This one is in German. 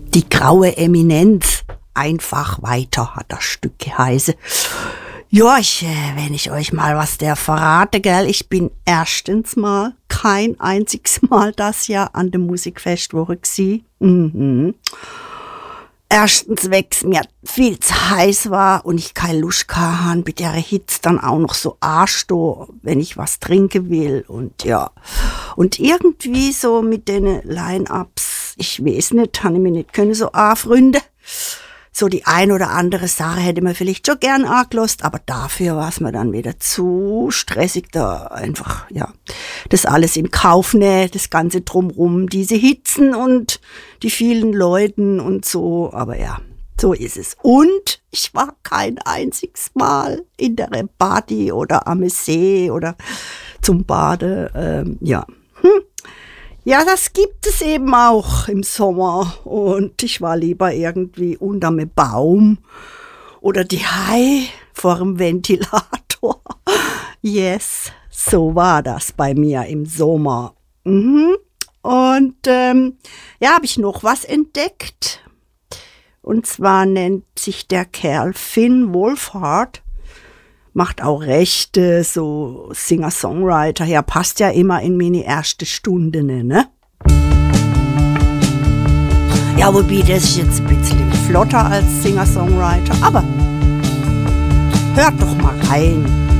Die graue Eminenz. Einfach weiter hat das Stück geheißen. Ja, wenn ich euch mal was der verrate, gell, ich bin erstens mal kein einziges Mal das Jahr an der Musikfestwoche gsi. Erstens wegs mir viel zu heiß war und ich keine Lust hatte, mit der Hitze dann auch noch so anstehen, wenn ich was trinken will und ja. Und irgendwie so mit den Line-Ups, ich weiß nicht, habe ich mich nicht können so anfreunden. So die ein oder andere Sache hätte man vielleicht schon gern angelost, aber dafür war es mir dann wieder zu stressig, da einfach, ja, das alles in Kauf nehmen, das Ganze drumrum, diese Hitzen und die vielen Leuten und so, aber ja, so ist es. Und ich war kein einziges Mal in der Badi oder am See oder zum Bade, ja. Ja, das gibt es eben auch im Sommer und ich war lieber irgendwie unterm Baum oder die Hai vor dem Ventilator. Yes, so war das bei mir im Sommer. Und ja, habe ich noch was entdeckt. Und zwar nennt sich der Kerl Finn Wolfhard. Macht auch Rechte, so Singer-Songwriter. Ja, passt ja immer in meine erste Stunde, ne? Ja, wobei, das ist jetzt ein bisschen flotter als Singer-Songwriter. Aber hört doch mal rein.